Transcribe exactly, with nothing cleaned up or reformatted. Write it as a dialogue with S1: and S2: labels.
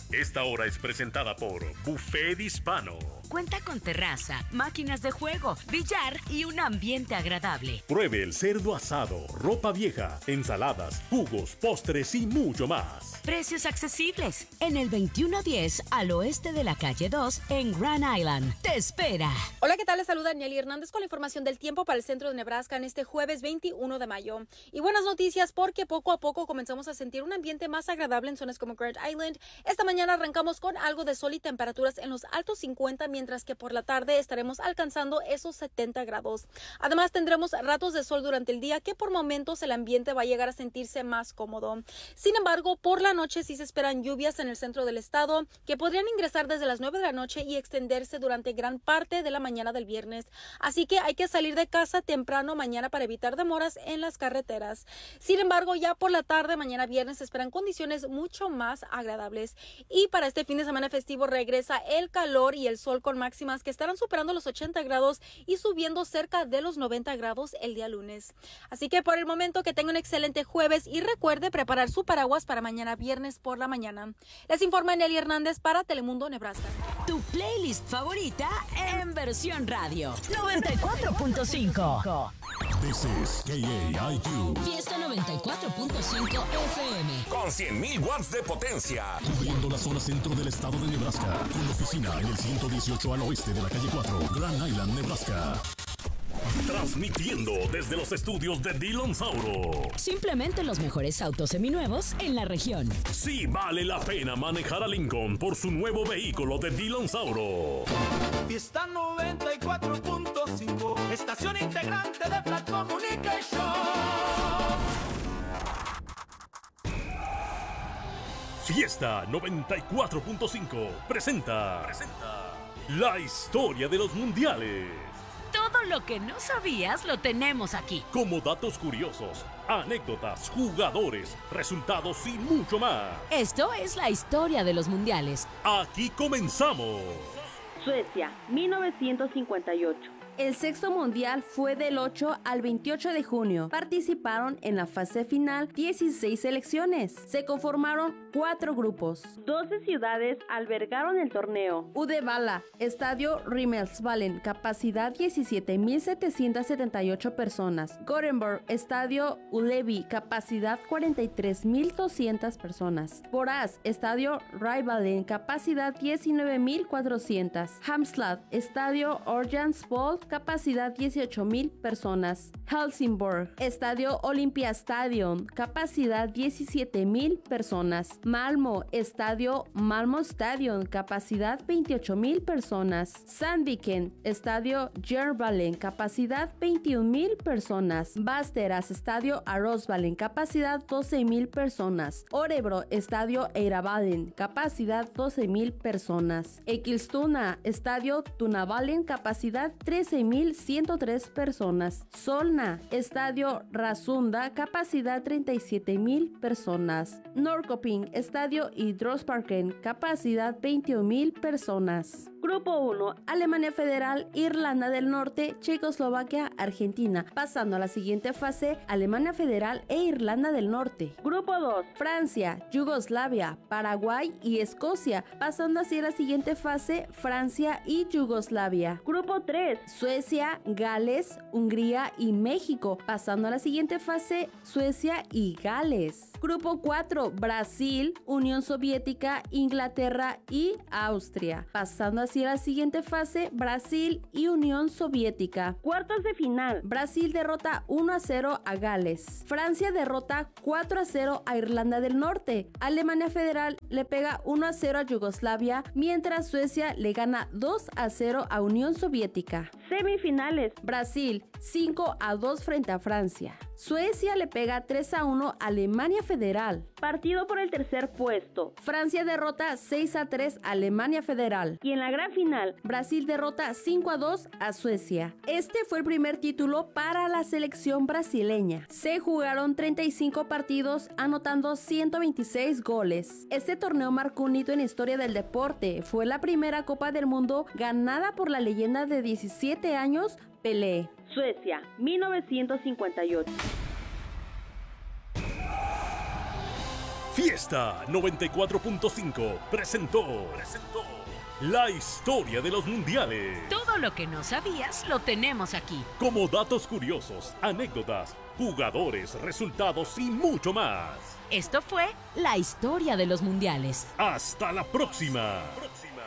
S1: Esta hora es presentada por Buffet Hispano.
S2: Cuenta con terraza, máquinas de juego, billar y un ambiente agradable.
S1: Pruebe el cerdo asado, ropa vieja, ensaladas, jugos, postres y mucho más.
S2: Precios accesibles. En el veintiuno diez al oeste de la calle dos en Grand Island. Te espera.
S3: Hola, ¿qué tal? Les saluda Nelly Hernández con la información del tiempo para el centro de Nebraska en este jueves veintiuno de mayo. Y buenas noticias porque poco a poco comenzamos a sentir un ambiente más agradable en zonas como Grand Island. Esta mañana arrancamos con algo de sol y temperaturas en los altos cincuenta, mientras que por la tarde estaremos alcanzando esos setenta grados. Además, tendremos ratos de sol durante el día que por momentos el ambiente va a llegar a sentirse más cómodo. Sin embargo, por la noche sí se esperan lluvias en el centro del estado que podrían ingresar desde las nueve de la noche y extenderse durante gran parte de la mañana del viernes. Así que hay que salir de casa temprano mañana para evitar demoras en las carreteras. Sin embargo, ya por la tarde, mañana viernes, se esperan condiciones mucho más agradables. Y para este fin de semana festivo regresa el calor y el sol con máximas que estarán superando los ochenta grados y subiendo cerca de los noventa grados el día lunes. Así que por el momento que tenga un excelente jueves y recuerde preparar su paraguas para mañana viernes por la mañana. Les informa Nelly Hernández para Telemundo Nebraska.
S2: Tu playlist favorita en versión radio. noventa y cuatro punto cinco.
S4: This is K A I Q.
S2: Fiesta noventa y cuatro punto cinco F M.
S5: Con cien mil watts de potencia.
S4: Cubriendo la zona centro del estado de Nebraska. Con oficina en el ciento dieciocho al oeste de la calle cuatro. Grand Island, Nebraska.
S1: Transmitiendo desde los estudios de Dillon Sauro.
S2: Simplemente los mejores autos seminuevos en la región.
S1: Sí vale la pena manejar a Lincoln por su nuevo vehículo de Dillon Sauro.
S6: Fiesta noventa y cuatro punto cinco, estación integrante de Flat Communication.
S1: Fiesta noventa y cuatro punto cinco presenta, presenta la historia de los mundiales.
S2: Todo lo que no sabías lo tenemos aquí.
S1: Como datos curiosos, anécdotas, jugadores, resultados y mucho más.
S2: Esto es la historia de los mundiales.
S1: Aquí comenzamos.
S7: Suecia, mil novecientos cincuenta y ocho. El sexto mundial fue del ocho al veintiocho de junio. Participaron en la fase final dieciséis selecciones. Se conformaron cuatro grupos. doce ciudades albergaron el torneo. Uddevalla, estadio Rimmelsvallen, capacidad diecisiete mil setecientos setenta y ocho personas. Gothenburg, estadio Ullevi, capacidad cuarenta y tres mil doscientas personas. Borås, estadio Rivalen, capacidad diecinueve mil cuatrocientas. Halmstad, estadio Örjansboll, capacidad dieciocho mil personas. Helsingborg, estadio Olympia Stadium, capacidad diecisiete mil personas. Malmö, estadio Malmö Stadium, capacidad veintiocho mil personas. Sandviken, estadio Järvallen, capacidad veintiún mil personas. Västerås, estadio Arosvallen, capacidad doce mil personas. Örebro, estadio Eiravallen, capacidad doce mil personas. Eskilstuna, estadio Tunavallen, capacidad trece mil ciento tres personas. Solna, estadio Rasunda, capacidad treinta y siete mil personas. Norrköping, estadio Idrottsparken, capacidad veintiún mil personas. Grupo uno, Alemania Federal, Irlanda del Norte, Checoslovaquia, Argentina. Pasando a la siguiente fase, Alemania Federal e Irlanda del Norte. Grupo dos, Francia, Yugoslavia, Paraguay y Escocia. Pasando hacia la siguiente fase, Francia y Yugoslavia. Grupo tres, Suecia, Gales, Hungría y México. Pasando a la siguiente fase, Suecia y Gales. Grupo cuatro, Brasil, Unión Soviética, Inglaterra y Austria. Pasando hacia la siguiente fase, Brasil y Unión Soviética. Cuartos de final, Brasil derrota uno a cero a Gales. Francia derrota cuatro a cero a Irlanda del Norte. Alemania Federal le pega uno a cero a Yugoslavia, mientras Suecia le gana dos a cero a Unión Soviética. Semifinales, Brasil cinco a dos frente a Francia. Suecia le pega tres a uno a Alemania Federal. Partido por el tercer puesto. Francia derrota seis a tres a Alemania Federal. Y en la gran final, Brasil derrota cinco a dos a Suecia. Este fue el primer título para la selección brasileña. Se jugaron treinta y cinco partidos, anotando ciento veintiséis goles. Este torneo marcó un hito en la historia del deporte. Fue la primera Copa del Mundo ganada por la leyenda de diecisiete años, Pelé. Suecia, mil novecientos cincuenta y ocho.
S1: Fiesta noventa y cuatro punto cinco presentó, presentó la historia de los mundiales.
S2: Todo lo que no sabías lo tenemos aquí.
S1: Como datos curiosos, anécdotas, jugadores, resultados y mucho más.
S2: Esto fue la historia de los mundiales.
S1: Hasta la próxima. próxima.